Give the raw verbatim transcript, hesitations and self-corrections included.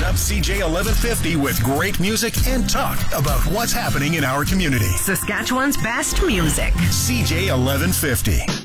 up C J eleven fifty with great music and talk about what's happening in our community. Saskatchewan's best music. C J eleven fifty.